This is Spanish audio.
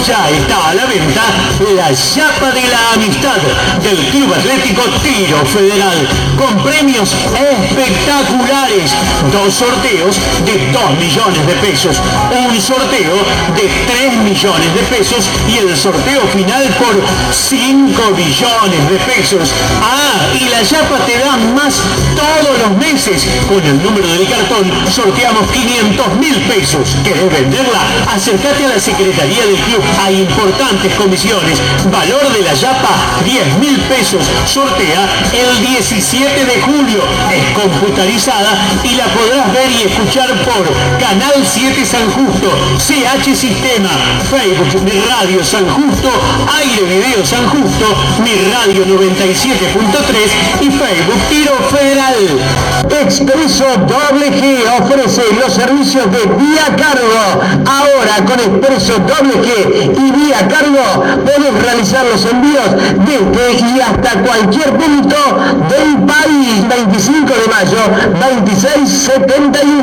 Ya está a la venta la Chapa de la Amistad del Club Atlético Tiro Federal, con premios espectaculares. 2 sorteos de 2 millones de pesos, un sorteo de 3 millones de pesos y el sorteo final por 5 millones de pesos. Y la Chapa te da más todos los meses. Con el número del cartón sorteamos 500.000 pesos. ¿Querés venderla? Acércate a la Secretaría del Club. Hay importantes comisiones. Valor de la Chapa, 10.000 pesos. Sortea el 17 de julio. Es computarizada y la podrás ver y escuchar por Canal 7 San Justo, CH Sistema, Facebook Mi Radio San Justo, Aire Video San Justo, Mi Radio 97.3 y Facebook Tiro Federal. Expreso G ofrece los servicios de Vía Cargo. Ahora con Expreso G y Vía Cargo podés realizar los envíos desde y hasta cualquier punto del país. 25 de mayo, 2671.